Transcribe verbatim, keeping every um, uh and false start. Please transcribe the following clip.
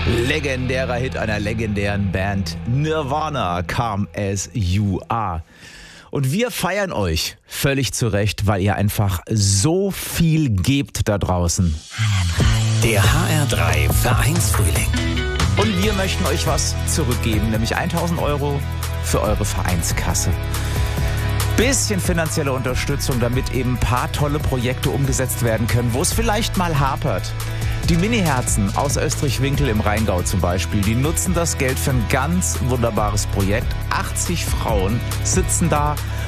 Legendärer Hit einer legendären Band Nirvana, Come As You Are. Und wir feiern euch völlig zu Recht, weil ihr einfach so viel gebt da draußen. Der H R drei Vereinsfrühling. Und wir möchten euch was zurückgeben, nämlich tausend Euro für eure Vereinskasse. Bisschen finanzielle Unterstützung, damit eben ein paar tolle Projekte umgesetzt werden können, wo es vielleicht mal hapert. Die Mini-Herzen aus Österreich-Winkel im Rheingau zum Beispiel, die nutzen das Geld für ein ganz wunderbares Projekt. achtzig Frauen sitzen da